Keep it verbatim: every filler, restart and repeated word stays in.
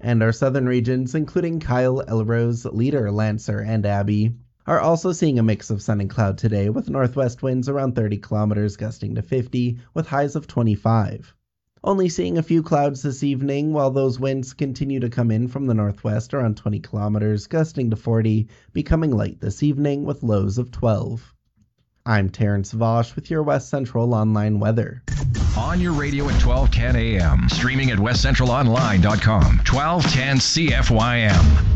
And our southern regions, including Kyle, Elrose, Leader, Lancer, and Abbey, are also seeing a mix of sun and cloud today, with northwest winds around thirty kilometers gusting to fifty, with highs of twenty-five. Only seeing a few clouds this evening, while those winds continue to come in from the northwest around twenty kilometers, gusting to forty, becoming light this evening with lows of twelve. I'm Terrence Vosch with your West Central Online weather. On your radio at twelve ten a.m. Streaming at west central online dot com. twelve ten C F Y M.